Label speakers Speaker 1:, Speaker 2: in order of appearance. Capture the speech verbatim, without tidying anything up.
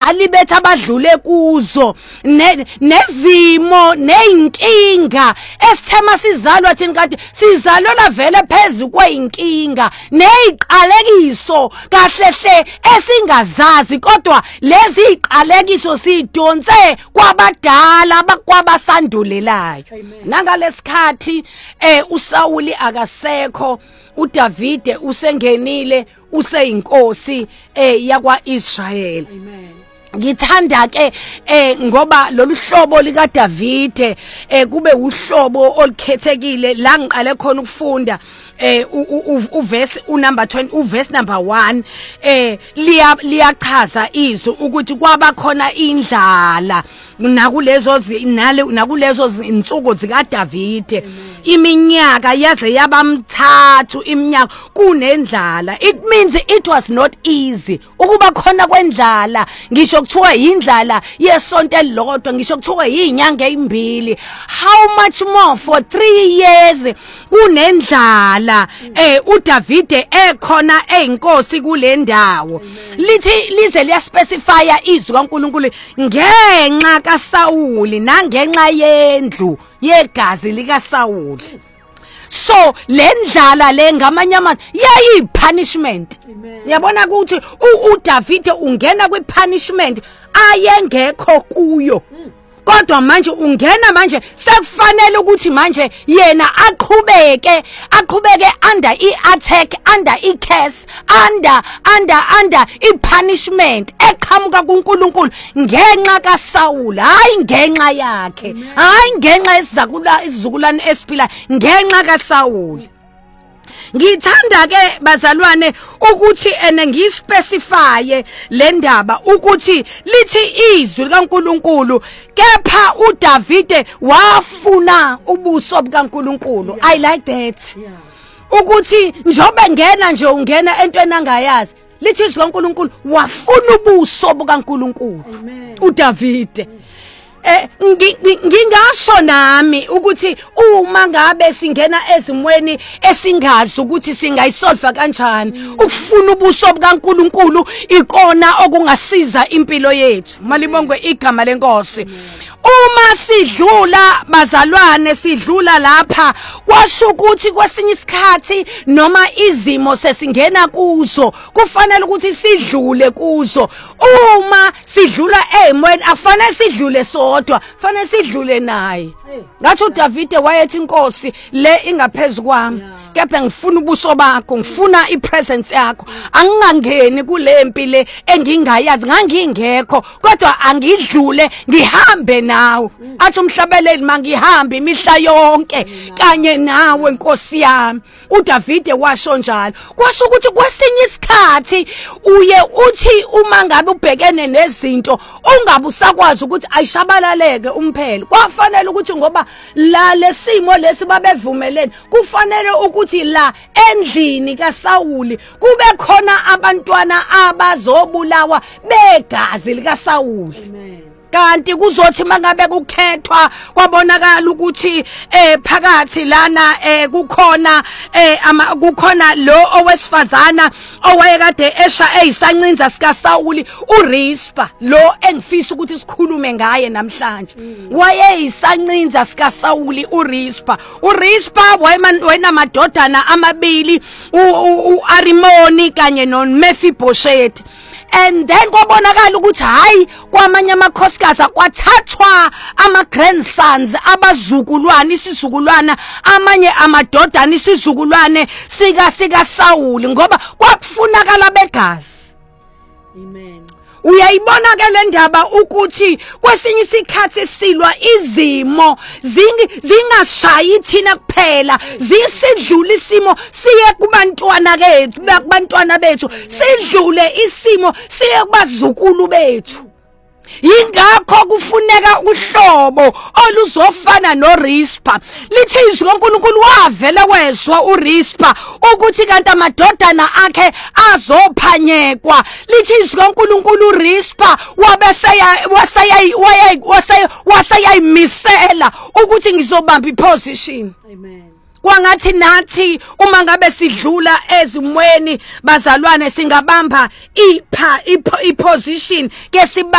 Speaker 1: abazali bethu abadlule kuzo nezimo neinkinga esithema sizalwa thina kanti sizalwa vele phezulu kweinkinga neziqalekiso kahle hle esingazazi kodwa lezi iqalekiso sidonse kwabadala abakwabasandulelayo nangalesikhathi eh uSawuli akasekho uDavide usengenile useyinkosi eh yakwaIsrayeli. Amen. Ngithanda ke eh ngoba lolu hlobo lika Davide eh kube uhlobo olukhethekile la ngiqale khona ukufunda eh uverse unumber twenty uverse number one eh liya liyachaza izwi ukuthi kwaba khona indlala nakulezo nale nakulezo insuku zika Davide iminyaka yaze yabamthathu iminyaka kunendlala. It means it was not easy ukuba khona kwendlala, ngisho kuthiwa indlala yesonto elilodwa, ngisho kuthiwa izinyanga ezimbili, how much more for three years kunendlala eh uDavide ekhona eyinkosi kule ndawo. Lithi lize liya specify izwi kaNkulunkulu ngenxa kaSawuli nangenxa yendlu yegazi lika Sawuli. So lendlala le ngamanye amazwi yayi punishment. Yabona ukuthi uDavide ungena kwi punishment ayengekho kuyo. Kodwa manje ungena manje sekufanele ukuthi manje yena aqhubeke aqhubeke under i-attack, under i-curse, under under under i-punishment eqhamuka kuNkulunkulu ngenxa kaSawuli, hayi ngenxa yakhe, hayi ngenxa yesizakula isizukulwane esiphila, ngenxa kaSawuli. Ngithanda ke bazalwane ukuthi ene ngispecify le ndaba ukuthi lithi izwi likaNkulunkulu kepha uDavide wafuna ubuso bukaNkulunkulu. I like that. Ukuthi njobe ngena nje ungena entweni angayazi, lithi izwi likaNkulunkulu wafuna ubuso bukaNkulunkulu. uDavide Eh ngingasho nami ukuthi uma ngabe singena ezimweni esingazi ukuthi singayisolve kanjani, ukufuna ubuso bukaNkulunkulu ikona okungasiza impilo yethu. Malibongwe igama lenkosi. Uma sidlula bazalwane sidlula lapha kwasho ukuthi kwesinye isikhathi noma izimo sesingena kuzo kufanele ukuthi sidlule kuzo. Uma sidlula ezimweni akufanele sidlule sodwa, fanele sidlule naye. Ngathi uDavide wayethi inkosi le ingaphezulu kwami, kepha ngifuna ubuso bakho, ngifuna ipresence yakho, angingangeni kulempi le engingayazi ngangingekho kodwa angidlule ngihambe nawe. Athi umhlabeleli mangihambe imihla yonke kanye nawe Nkosi yami. uDavide washo njalo. Kwasho ukuthi kwesinye isikhathi uye uthi uma ngabe ubhekene nezinto ungabe usakwazi ukuthi ayishabalaleke umphelo, kwafanele ukuthi ngoba la lesimo lesi babevumelene kufanele ukuthi la endlini kaSawuli kube khona abantwana abazobulawa begazi lika Sawuli. Amen. Kanti kuzothi mangabe kukhethwa kwabonakala ukuthi eh phakathi lana eh kukhona eh kukhona lo owesifazana owayekade esha eyisancinza sika Sawuli, uRispa, lo engifisa ukuthi sikhulume ngaye namhlanje. Wayeyisancinza sika Sawuli uRispa. uRispa wayenamadodana amabili, uArimoni kanye noMephibosheth. And then kwabonakala ukuthi hayi kwamanye amakhosikazi kwathathwa ama grandsons abazukulwane isizukulwana amanye amadodana isizukulwane sika sika Sawuli ngoba kwakufunakala begazi. Amen. Uyayibona ke le ndaba ukuthi kwesinye isikhathi silwa izimo zingashayi thina kuphela, zisidlula isimo siye kubantwana bethu, kubantwana bethu, sidlule isimo siye kubazukulu bethu. Yingakho kufuneka uhlobo oluzofana noRispa. Lithi izwi kaNkulunkulu wavela kwezwa uRispa ukuthi kanti amadodana akhe azophanyekwa. Lithi izwi kaNkulunkulu uRispa wabeseya wasaya wasayimisela ukuthi ngizobamba iposition. Amen. Kwangathi nathi uma ngabe sidlula ezimweni bazalwane singabamba ipha iposition ke